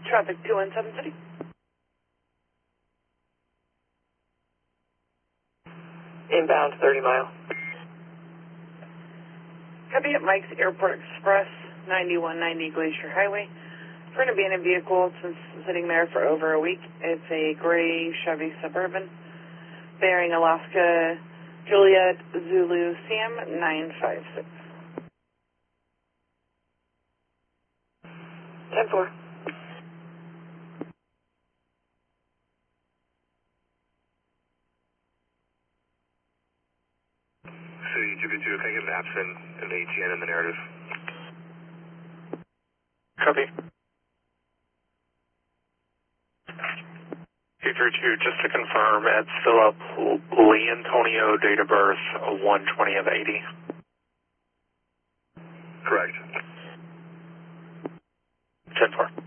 Traffic 217 City. Inbound 30 mile. Copy at Mike's Airport Express, 9190 Glacier Highway. For an abandoned vehicle, it's been sitting there for over a week. It's a gray Chevy Suburban, bearing Alaska Juliet Zulu Sam 956. 10-4. City GB2, can I get an absent, an ATN in the narrative? Copy. 232, just to confirm, Ed Phillip Lee Antonio, date of birth 1/20 of 80. Correct. 10-4.